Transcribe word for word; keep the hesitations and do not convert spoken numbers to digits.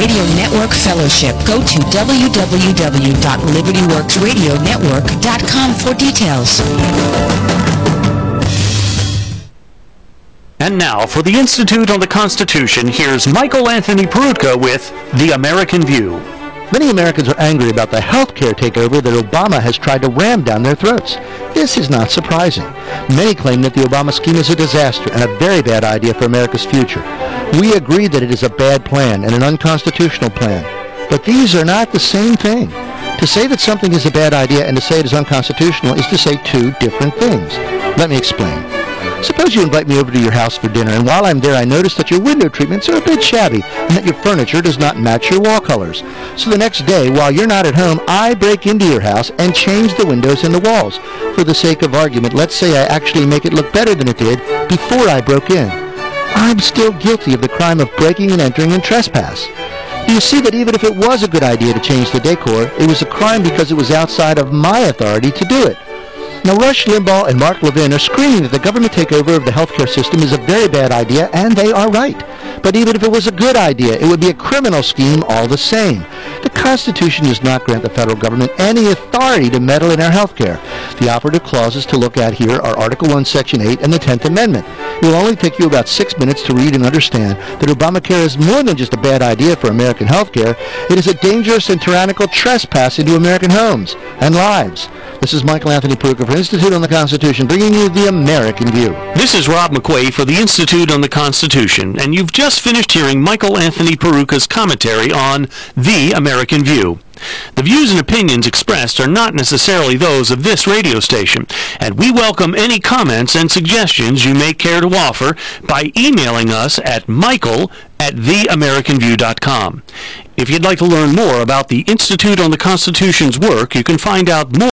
Radio Network Fellowship. Go to w w w dot liberty works radio network dot com for details. And now, for the Institute on the Constitution, here's Michael Anthony Peroutka with The American View. Many Americans are angry about the health care takeover that Obama has tried to ram down their throats. This is not surprising. Many claim that the Obama scheme is a disaster and a very bad idea for America's future. We agree that it is a bad plan and an unconstitutional plan. But these are not the same thing. To say that something is a bad idea and to say it is unconstitutional is to say two different things. Let me explain. Suppose you invite me over to your house for dinner, and while I'm there I notice that your window treatments are a bit shabby and that your furniture does not match your wall colors. So the next day, while you're not at home, I break into your house and change the windows and the walls. For the sake of argument, let's say I actually make it look better than it did before I broke in. I'm still guilty of the crime of breaking and entering and trespass. You see that even if it was a good idea to change the decor, it was a crime because it was outside of my authority to do it. Now, Rush Limbaugh and Mark Levin are screaming that the government takeover of the healthcare system is a very bad idea, and they are right. But even if it was a good idea, it would be a criminal scheme all the same. The Constitution does not grant the federal government any authority to meddle in our health care. The operative clauses to look at here are Article one, Section eight, and the tenth Amendment. It will only take you about six minutes to read and understand that Obamacare is more than just a bad idea for American health care. It is a dangerous and tyrannical trespass into American homes and lives. This is Michael Anthony Peroutka for Institute on the Constitution, bringing you the American View. This is Rob McQuay for the Institute on the Constitution, and you've just finished hearing Michael Anthony Peroutka's commentary on The American View. The views and opinions expressed are not necessarily those of this radio station, and we welcome any comments and suggestions you may care to offer by emailing us at michael at the american view dot com. If you'd like to learn more about the Institute on the Constitution's work, you can find out more